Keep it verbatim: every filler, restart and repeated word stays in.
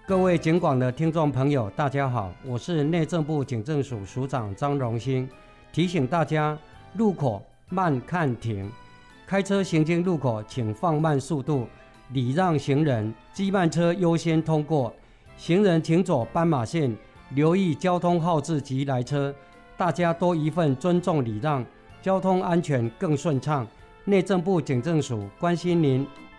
各位警广的听众朋友，大家好，我是内政部警政署署长张荣兴。提醒大家，路口慢看停，开车行经路口请放慢速度，礼让行人，机慢车优先通过，行人请走斑马线，留意交通号志及来车，大家多一份尊重礼让，交通安全更顺畅。内政部警政署关心您。